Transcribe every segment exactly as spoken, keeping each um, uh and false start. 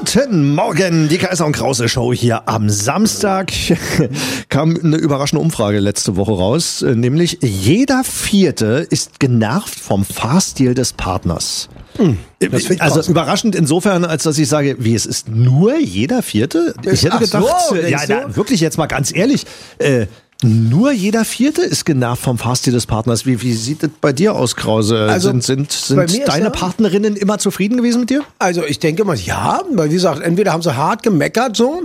Guten Morgen, die Kaiser und Krause Show hier am Samstag. Kam eine überraschende Umfrage letzte Woche raus, nämlich jeder Vierte ist genervt vom Fahrstil des Partners. Hm, also überraschend insofern, als dass ich sage, wie, es ist nur jeder Vierte? Ich hätte gedacht, so, ja, na, wirklich jetzt mal ganz ehrlich, äh, nur jeder Vierte ist genervt vom Fahrstil des Partners. Wie, wie sieht es bei dir aus, Krause? Also, sind sind, sind deine Partnerinnen immer zufrieden gewesen mit dir? Also ich denke mal, ja, weil wie gesagt, entweder haben sie hart gemeckert so,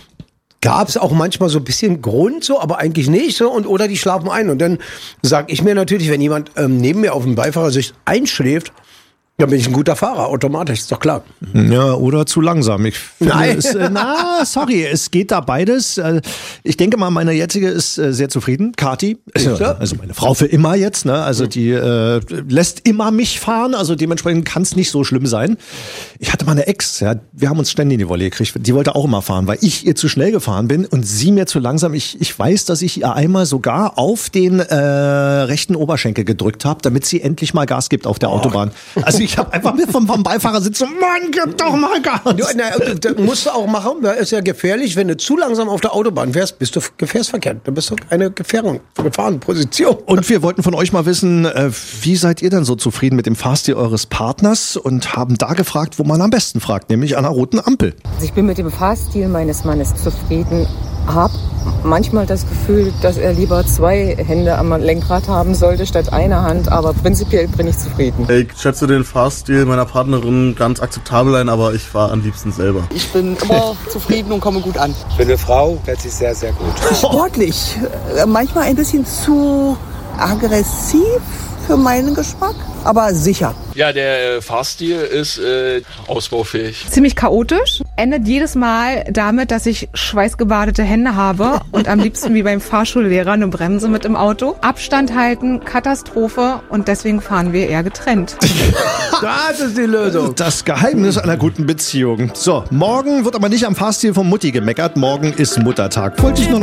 gab es auch manchmal so ein bisschen Grund so, aber eigentlich nicht so, und oder die schlafen ein. Und dann sage ich mir natürlich, wenn jemand ähm, neben mir auf dem Beifahrersitz einschläft, dann bin ich ein guter Fahrer, automatisch, ist doch klar. Ja, oder zu langsam. Ich finde, Nein. Es, äh, na, sorry, es geht da beides. Äh, Ich denke mal, meine jetzige ist äh, sehr zufrieden. Kathi, also, also meine Frau für immer jetzt, ne? Also die äh, lässt immer mich fahren, also dementsprechend kann es nicht so schlimm sein. Ich hatte mal eine Ex, ja, wir haben uns ständig in die Wolle gekriegt. Die wollte auch immer fahren, weil ich ihr zu schnell gefahren bin und sie mir zu langsam. Ich, ich weiß, dass ich ihr einmal sogar auf den äh, rechten Oberschenkel gedrückt habe, damit sie endlich mal Gas gibt auf der oh. Autobahn. Also ich habe einfach mit vom, vom Beifahrersitz so, Mann, gib doch mal Gas. Ja, na, das musst du auch machen, das ist ja gefährlich, wenn du zu langsam auf der Autobahn fährst, bist du gefährdsverkehrt. Dann bist du eine Gefährdung, Gefahrenposition. Und wir wollten von euch mal wissen, äh, wie seid ihr denn so zufrieden mit dem Fahrstil eures Partners, und haben da gefragt, wo man am besten fragt, nämlich an einer roten Ampel. Also ich bin mit dem Fahrstil meines Mannes zufrieden, habe manchmal das Gefühl, dass er lieber zwei Hände am Lenkrad haben sollte statt einer Hand, aber prinzipiell bin ich zufrieden. Ich schätze den Fahrstil meiner Partnerin ganz akzeptabel ein, aber ich fahre am liebsten selber. Ich bin immer zufrieden und komme gut an. Für eine Frau fährt sich sehr, sehr gut. Sportlich, manchmal ein bisschen zu aggressiv für meinen Geschmack, aber sicher. Ja, der äh, Fahrstil ist äh, ausbaufähig. Ziemlich chaotisch, endet jedes Mal damit, dass ich schweißgebadete Hände habe und am liebsten wie beim Fahrschullehrer eine Bremse mit im Auto. Abstand halten, Katastrophe, und deswegen fahren wir eher getrennt. Das ist die Lösung. Das Geheimnis einer guten Beziehung. So, morgen wird aber nicht am Fahrstil von Mutti gemeckert, morgen ist Muttertag. Wollte ich nur noch